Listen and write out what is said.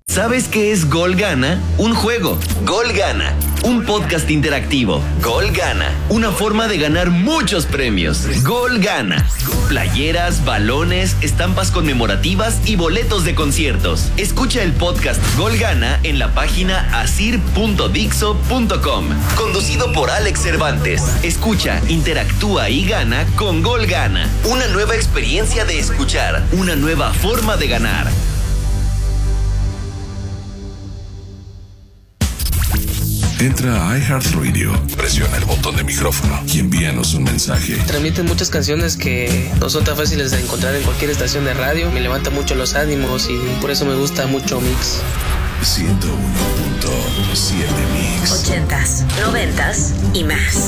¿Sabes qué es Gol Gana? Un juego. Gol Gana. Un podcast interactivo. Gol Gana. Una forma de ganar muchos premios. Gol Gana. Playeras, balones, estampas conmemorativas y boletos de conciertos. Escucha el podcast Gol Gana en la página asir.dixo.com. Conducido por Alex Cervantes. Escucha, interactúa y gana con Gol Gana. Una nueva experiencia de escuchar. Una nueva forma de ganar. Entra a iHeartRadio, presiona el botón de micrófono y envíanos un mensaje. Transmiten muchas canciones que no son tan fáciles de encontrar en cualquier estación de radio. Me levanta mucho los ánimos y por eso me gusta mucho Mix. 101.7 Mix. 80s, 90s y más.